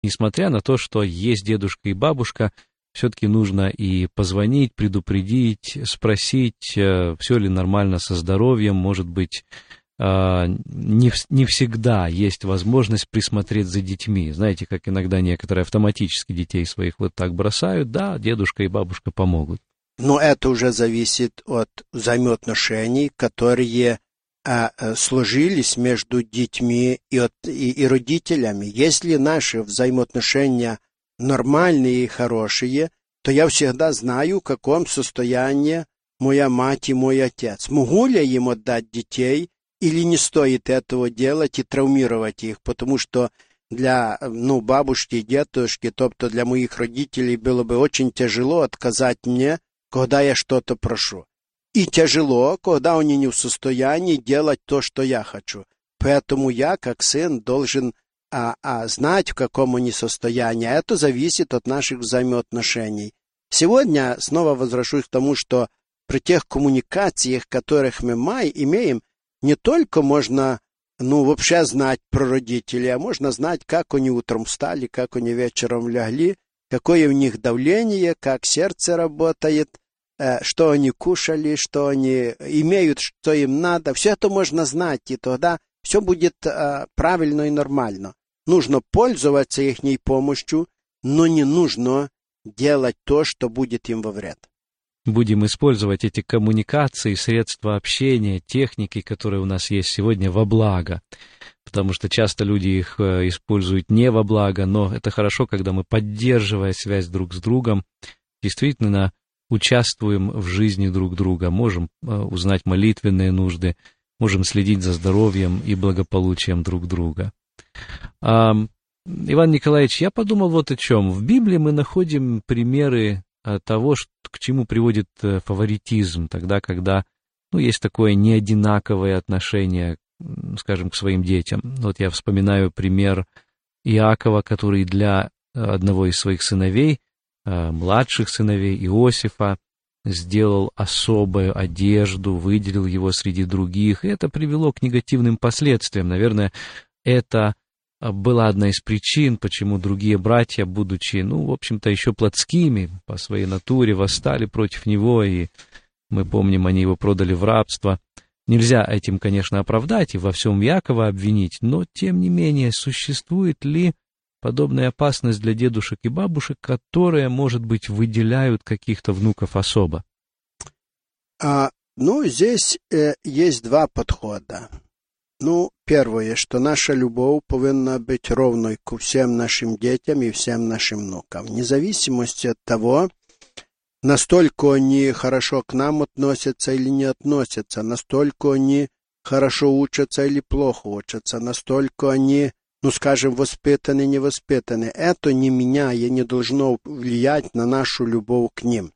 несмотря на то, что есть дедушка и бабушка, все-таки нужно и позвонить, предупредить, спросить, все ли нормально со здоровьем. Может быть, не всегда есть возможность присмотреть за детьми. Знаете, как иногда некоторые автоматически детей своих вот так бросают, да, дедушка и бабушка помогут. Но это уже зависит от взаимоотношений, которые сложились между детьми и родителями. Если наши взаимоотношения нормальные и хорошие, то я всегда знаю, в каком состоянии моя мать и мой отец. Могу ли я им отдать детей, или не стоит этого делать и травмировать их, потому что для бабушки и дедушки, тобто для моих родителей, было бы очень тяжело отказать мне, когда я что-то прошу. И тяжело, когда они не в состоянии делать то, что я хочу. Поэтому я, как сын, должен знать, в каком они состоянии. Это зависит от наших взаимоотношений. Сегодня снова возвращусь к тому, что при тех коммуникациях, которых мы имеем, не только можно, вообще знать про родителей, а можно знать, как они утром встали, как они вечером лягли, какое у них давление, как сердце работает, что они кушали, что они имеют, что им надо. Все это можно знать, и тогда все будет правильно и нормально. Нужно пользоваться их помощью, но не нужно делать то, что будет им во вред. Будем использовать эти коммуникации, средства общения, техники, которые у нас есть сегодня, во благо. Потому что часто люди их используют не во благо, но это хорошо, когда мы, поддерживая связь друг с другом, действительно участвуем в жизни друг друга, можем узнать молитвенные нужды, можем следить за здоровьем и благополучием друг друга. Иван Николаевич, я подумал вот о чем. В Библии мы находим примеры того, к чему приводит фаворитизм, тогда, когда есть такое неодинаковое отношение, скажем, к своим детям. Вот я вспоминаю пример Иакова, который для одного из своих сыновей, младших сыновей Иосифа, сделал особую одежду, выделил его среди других, и это привело к негативным последствиям. Наверное, это была одна из причин, почему другие братья, будучи, в общем-то, еще плотскими по своей натуре, восстали против него, и мы помним, они его продали в рабство. Нельзя этим, конечно, оправдать и во всем Иакова обвинить, но, тем не менее, существует ли подобная опасность для дедушек и бабушек, которые, может быть, выделяют каких-то внуков особо? Здесь есть два подхода. Первое, что наша любовь повинна быть ровной ко всем нашим детям и всем нашим внукам, вне зависимости от того, настолько они хорошо к нам относятся или не относятся, настолько они хорошо учатся или плохо учатся, настолько они, воспитаны, не воспитаны. Это не меняя, не должно влиять на нашу любовь к ним.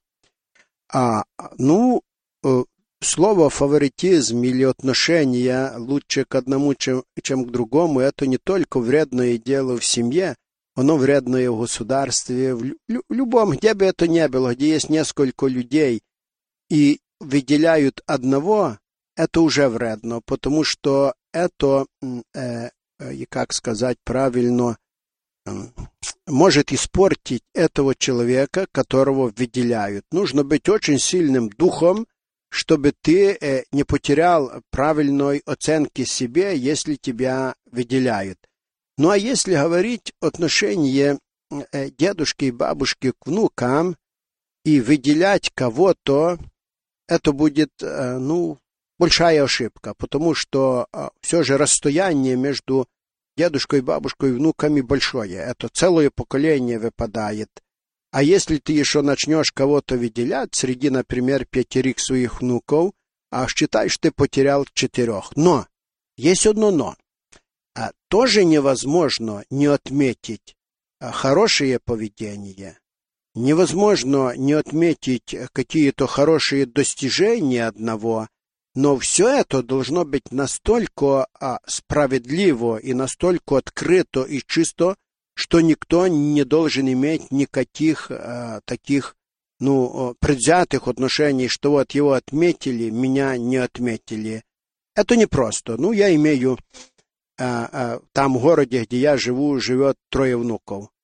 Слово «фаворитизм» или «отношение» лучше к одному, чем к другому, это не только вредное дело в семье, оно вредное в государстве, в любом, где бы это ни было, где есть несколько людей и выделяют одного, это уже вредно, потому что это, как сказать правильно, может испортить этого человека, которого выделяют. Нужно быть очень сильным духом, чтобы ты не потерял правильной оценки себе, если тебя выделяют. А если говорить отношение дедушки и бабушки к внукам и выделять кого-то, это будет, большая ошибка, потому что все же расстояние между дедушкой, бабушкой и внуками большое. Это целое поколение выпадает. А если ты еще начнешь кого-то выделять среди, например, 5 своих внуков, считай, что ты потерял 4. Но, есть одно но. Тоже невозможно не отметить хорошее поведение. Невозможно не отметить какие-то хорошие достижения одного, но все это должно быть настолько справедливо и настолько открыто и чисто, что никто не должен иметь никаких таких, предвзятых отношений, что вот его отметили, меня не отметили. Это непросто. Я имею там в городе, где я живу, живет 3 внуков.